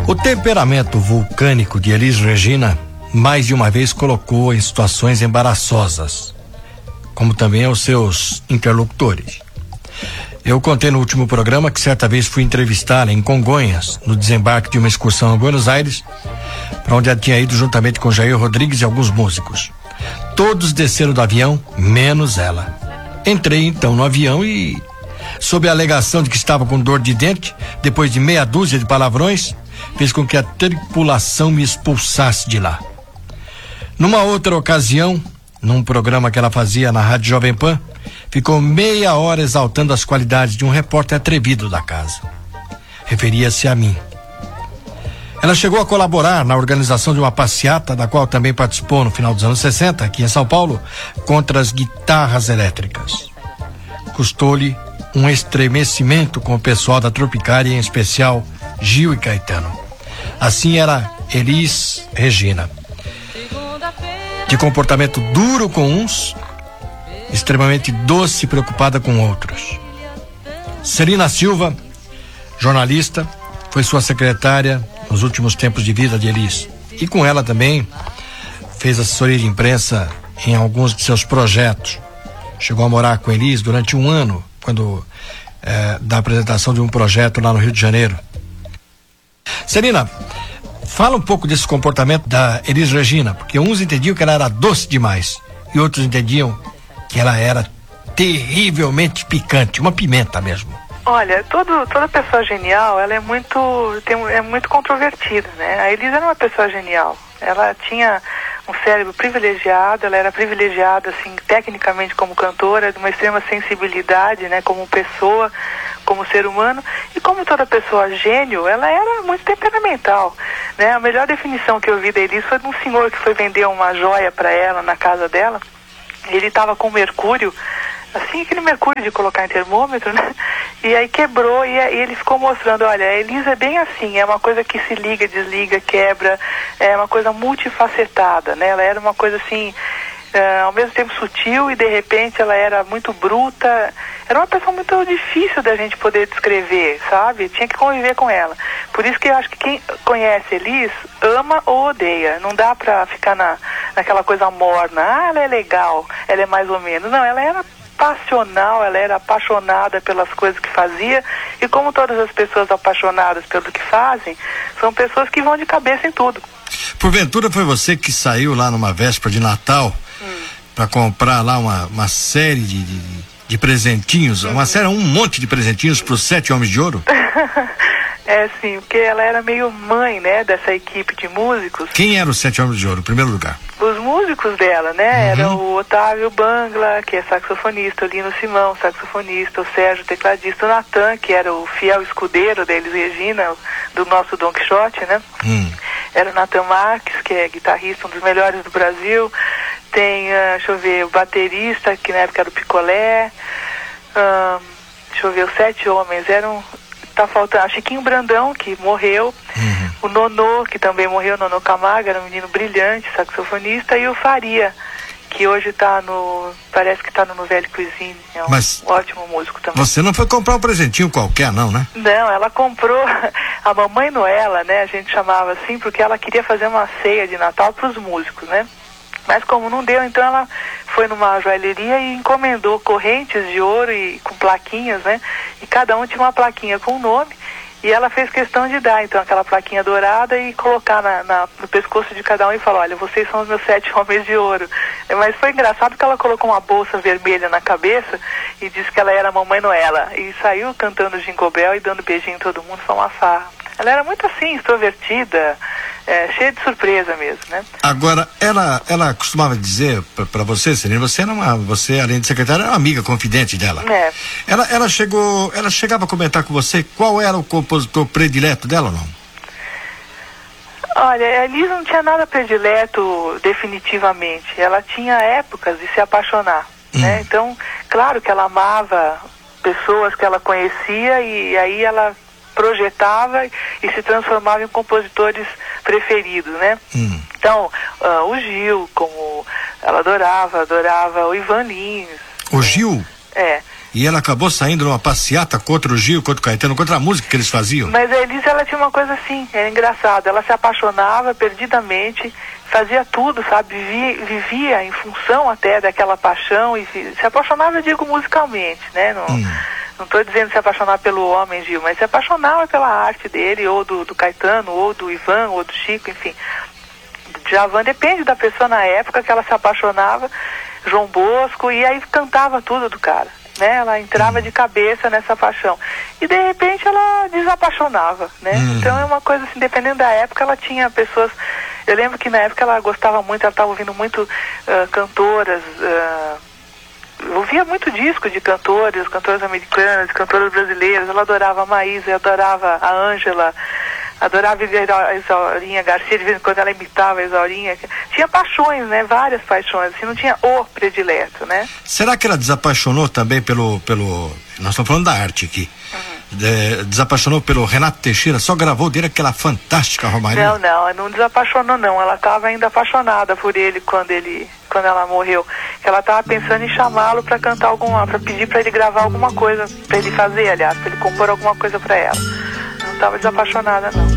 O temperamento vulcânico de Elis Regina mais de uma vez colocou em situações embaraçosas, como também aos seus interlocutores. Eu contei no último programa que certa vez fui entrevistá-la em Congonhas, no desembarque de uma excursão a Buenos Aires, para onde ela tinha ido juntamente com Jair Rodrigues e alguns músicos. Todos desceram do avião, menos ela. Entrei então no avião e, sob a alegação de que estava com dor de dente, depois de meia dúzia de palavrões, fez com que a tripulação me expulsasse de lá. Numa outra ocasião, num programa que ela fazia na Rádio Jovem Pan, ficou meia hora exaltando as qualidades de um repórter atrevido da casa. Referia-se a mim. Ela chegou a colaborar na organização de uma passeata, da qual também participou no final dos anos 60, aqui em São Paulo, contra as guitarras elétricas. Custou-lhe um estremecimento com o pessoal da Tropicária, em especial Gil e Caetano. Assim era Elis Regina. De comportamento duro com uns, extremamente doce e preocupada com outros. Celina Silva, jornalista, foi sua secretária nos últimos tempos de vida de Elis. E com ela também fez assessoria de imprensa em alguns de seus projetos. Chegou a morar com Elis durante um ano, quando da apresentação de um projeto lá no Rio de Janeiro. Celina, fala um pouco desse comportamento da Elis Regina, porque uns entendiam que ela era doce demais e outros entendiam que ela era terrivelmente picante, uma pimenta mesmo. Olha, toda pessoa genial, ela é muito controvertida, né? A Elis era uma pessoa genial. Ela tinha um cérebro privilegiado, ela era privilegiada, assim, tecnicamente como cantora, de uma extrema sensibilidade, né? Como pessoa, como ser humano. E como toda pessoa gênio, ela era muito temperamental, né? A melhor definição que eu vi da Elis foi de um senhor que foi vender uma joia para ela na casa dela. Ele estava com mercúrio, assim, aquele mercúrio de colocar em termômetro, né? E aí quebrou e ele ficou mostrando, olha, a Elis é bem assim, é uma coisa que se liga, desliga, quebra, é uma coisa multifacetada, né? Ela era uma coisa assim, ao mesmo tempo sutil e de repente ela era muito bruta. Era uma pessoa muito difícil da gente poder descrever, sabe? Tinha que conviver com ela. Por isso que eu acho que quem conhece Elis ama ou odeia. Não dá pra ficar naquela coisa morna. Ah, ela é legal, ela é mais ou menos. Não, ela era passional, ela era apaixonada pelas coisas que fazia, e como todas as pessoas apaixonadas pelo que fazem, são pessoas que vão de cabeça em tudo. Porventura foi você que saiu lá numa véspera de Natal para comprar lá uma série de presentinhos, um monte de presentinhos para os 7 Homens de Ouro? É, sim, porque ela era meio mãe, né, dessa equipe de músicos. Quem eram os 7 Homens de Ouro, em primeiro lugar? Os músicos dela, né, era o Otávio Bangla, que é saxofonista, o Lino Simão, saxofonista, o Sérgio, tecladista, o Natan, que era o fiel escudeiro da Elis Regina, do nosso Don Quixote, né? Era o Natan Marques, que é guitarrista, um dos melhores do Brasil. Tem, deixa eu ver, o baterista, que na época era o Picolé. Deixa eu ver, os 7 homens eram... Tá faltando a Chiquinho Brandão, que morreu, o Nonô, que também morreu, o Nonô Camargo, era um menino brilhante, saxofonista, e o Faria, que hoje parece que tá no Nouvelle Cuisine, é um ótimo músico também. Você não foi comprar um presentinho qualquer, não, né? Não, ela comprou a Mamãe Noela, né, a gente chamava assim, porque ela queria fazer uma ceia de Natal pros músicos, né? Mas como não deu, então ela foi numa joalheria e encomendou correntes de ouro e com plaquinhas, né? E cada um tinha uma plaquinha com o nome, e ela fez questão de dar, então, aquela plaquinha dourada e colocar no pescoço de cada um e falar, olha, vocês são os meus 7 homens de ouro. Mas foi engraçado que ela colocou uma bolsa vermelha na cabeça e disse que ela era a Mamãe Noela. E saiu cantando Jingle Bell e dando beijinho em todo mundo, foi uma farra. Ela era muito assim, extrovertida, cheia de surpresa mesmo, né? Agora, ela costumava dizer pra você, Celina, você, além de secretária, era uma amiga, confidente dela. É. Ela chegava a comentar com você qual era o compositor predileto dela ou não? Olha, a Elis não tinha nada predileto definitivamente. Ela tinha épocas de se apaixonar, né? Então, claro que ela amava pessoas que ela conhecia e aí ela projetava e se transformava em compositores preferidos, né? Então, o Gil, como ela adorava o Ivan Lins. O Gil? E ela acabou saindo numa passeata contra o Gil, contra o Caetano, contra a música que eles faziam. Mas a Elisa, ela tinha uma coisa assim, era engraçado, ela se apaixonava perdidamente, fazia tudo, sabe, vivia em função até daquela paixão, e se apaixonava, eu digo, musicalmente, né, não estou dizendo se apaixonar pelo homem, Gil, mas se apaixonava pela arte dele, ou do Caetano, ou do Ivan, ou do Chico, enfim. Djavan, depende da pessoa na época que ela se apaixonava, João Bosco, e aí cantava tudo do cara, né? Ela entrava de cabeça nessa paixão. E de repente ela desapaixonava, né? Então é uma coisa assim, dependendo da época, ela tinha pessoas... Eu lembro que na época ela gostava muito, ela estava ouvindo muito cantoras... ouvia muito disco de cantoras americanas, cantoras brasileiras. Ela adorava a Maísa, adorava a Ângela, adorava a Isaurinha Garcia, de vez em quando ela imitava a Isaurinha. Tinha paixões, né? Várias paixões, assim, não tinha o predileto, né? Será que ela desapaixonou também pelo... Nós estamos falando da arte aqui. Desapaixonou pelo Renato Teixeira, só gravou dele aquela fantástica Romaria? Não desapaixonou não, ela estava ainda apaixonada por ele quando ela morreu, que ela estava pensando em chamá-lo para cantar para pedir para ele gravar alguma coisa, para ele fazer, aliás, para ele compor alguma coisa para ela. Não estava desapaixonada não.